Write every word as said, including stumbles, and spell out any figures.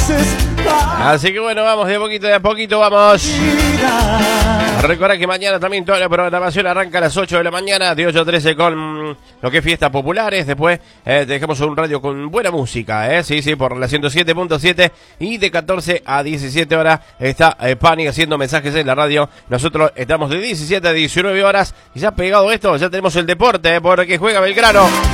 Así que bueno, vamos de a poquito, de a poquito, vamos. Recuerda que mañana también toda la programación arranca a las ocho de la mañana, de ocho a trece con lo que es fiestas populares. Después eh, dejamos un radio con buena música, ¿eh? Sí, sí, por la ciento siete punto siete. Y de catorce a diecisiete horas está eh, Pani haciendo mensajes en la radio. Nosotros estamos de diecisiete a diecinueve horas. Y ya pegado esto, ya tenemos el deporte, ¿eh? Porque juega Belgrano.